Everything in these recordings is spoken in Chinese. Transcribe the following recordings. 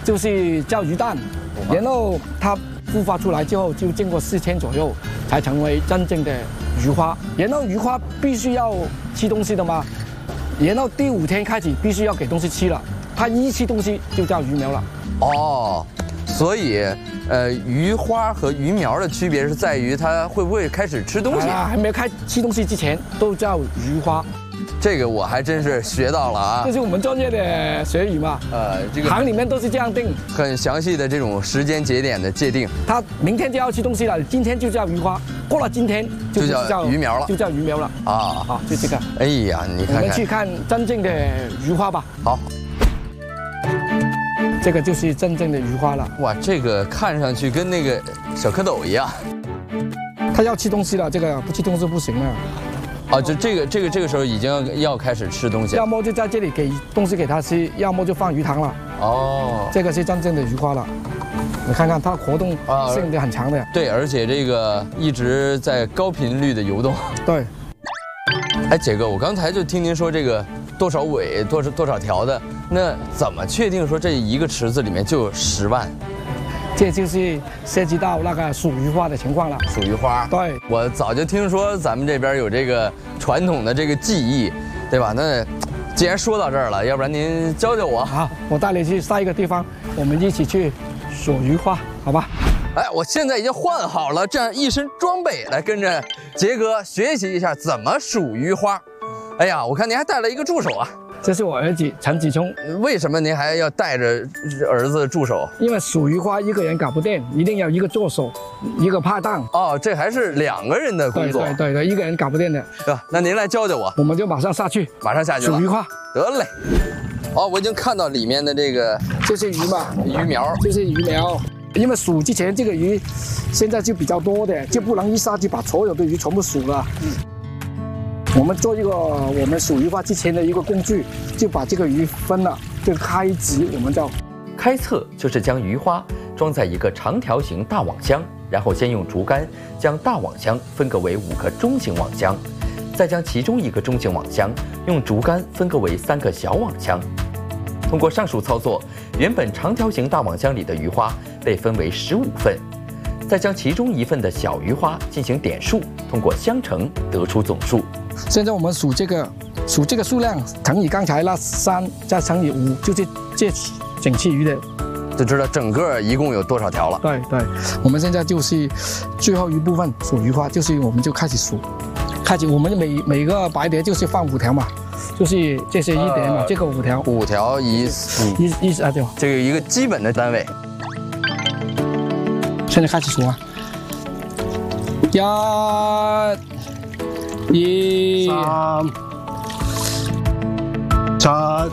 就是叫鱼蛋，然后它孵化出来之后，就经过4天左右，才成为真正的鱼花。然后鱼花必须要吃东西的嘛，然后第5天开始必须要给东西吃了，它一吃东西就叫鱼苗了。 哦，所以鱼花和鱼苗的区别是在于它会不会开始吃东西？ 还没有开吃东西之前都叫鱼花。 这个我还真是学到了啊！ 这是我们专业的学语嘛。 这个行里面都是这样定， 很详细的这种时间节点的界定。 它明天就要吃东西了，今天就叫鱼花，过了今天就叫鱼苗了， 就叫鱼苗了啊！就这个。 哎呀，你看看， 我们去看真正的鱼花吧。 好， 这个就是真正的鱼花了。 哇，这个看上去跟那个小蝌蚪一样。 它要吃东西了，这个不吃东西不行了。 哦，就这个时候已经要开始吃东西， 要么就在这里给东西给它吃，要么就放鱼塘了。 哦， 这个是真正的鱼花了，你看看它活动性就很强的。 对，而且这个一直在高频率的游动。 对。 哎，杰哥，我刚才就听您说这个多少尾多少条的，那怎么确定说这一个池子里面就有10万？ 这就是涉及到那个属鱼花的情况了。 属鱼花， 对， 我早就听说咱们这边有这个传统的这个技艺，对吧？那既然说到这儿了，要不然您教教我。 好，我带你去下一个地方，我们一起去数鱼花，好吧？ 哎，我现在已经换好了这样一身装备，来跟着杰哥学习一下怎么数鱼花。哎呀，我看您还带了一个助手啊。 这是我儿子陈子聪。 为什么您还要带着儿子助手？ 因为数鱼花一个人搞不定，一定要一个助手，一个拍档。 哦，这还是2个人的工作。 对，一个人搞不定的。 那您来教教我。 我们就马上下去。 马上下去了。 数鱼花。 得嘞。哦，我已经看到里面的这个， 这是鱼嘛？ 鱼苗。 这是鱼苗。因为数之前这个鱼现在就比较多的，就不能一下就把所有的鱼全部数了。我们做一个我们数鱼花之前的一个工具，就把这个鱼分了，这个开集我们叫开测，就是将鱼花装在一个长条形大网箱，然后先用竹竿将大网箱分割为5个中型网箱，再将其中1个中型网箱用竹竿分割为3个小网箱。通过上述操作，原本长条形大网箱里的鱼花被分为15份，再将其中1份的小鱼花进行点数，通过相乘得出总数。 现在我们数这个数量乘以刚才那3，再乘以5，就是这整期鱼的， 就知道整个一共有多少条了。 对，我们现在就是最后一部分数鱼花，就是我们就开始数，我们每个白碟就是放5条嘛，就是这是1碟嘛，这个5条 ，5条一啊，对吧？ 这个一个基本的单位。 现在开始数啊，1、2、 3、7、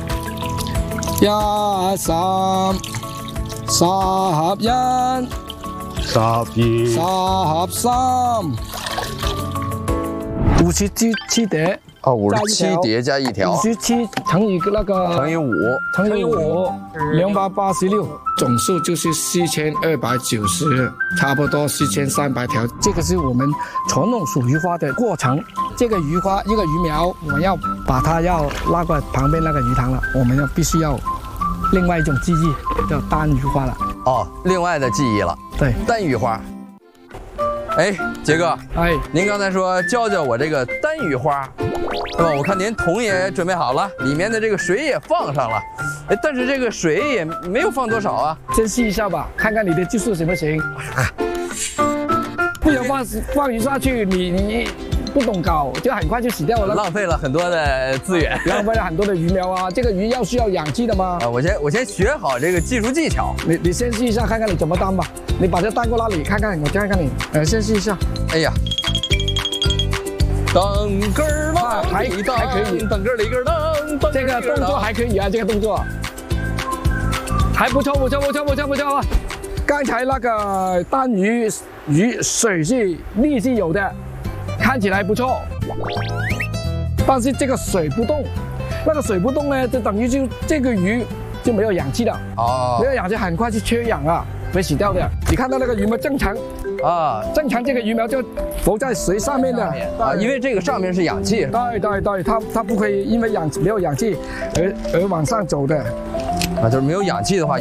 13、11、 12、 13、57碟。 哦，57碟加1条 ，57乘以那个乘以5 286，总数就是4290，差不多4300条。这个是我们传统数鱼花的过程。这个鱼花一个鱼苗，我们要把它要拉过旁边那个鱼塘了，我们必须要另外一种技艺，叫单鱼花了。 哦，另外的技艺了。 对， 单鱼花。哎，杰哥，您刚才说教教我这个单鱼花，对吧？我看您桶也准备好了，里面的这个水也放上了，哎，但是这个水也没有放多少啊。 先试一下吧，看看你的技术行不行。不然放鱼下去，你不懂搞，就很快就死掉了， 浪费了很多的资源， 浪费了很多的鱼苗啊。这个鱼需要氧气的吗？ 啊，我先学好这个技术技巧。 你先试一下，看看你怎么担吧。你把这担过那里，看看我看看你，先试一下。 哎呀，当根儿当， 还可以， 当根儿里根儿当， 这个动作还可以啊，这个动作还不错。刚才那个单鱼水是力是有的。看起来不错，但是这个水不动，那个水不动呢，就等于这个鱼就没有氧气了。哦，没有氧气很快就缺氧啊，会死掉的。你看到那个鱼苗正常啊，正常这个鱼苗就浮在水上面的啊，因为这个上面是氧气。 对，它不会因为没有氧气而往上走的。 啊，就是没有氧气的话。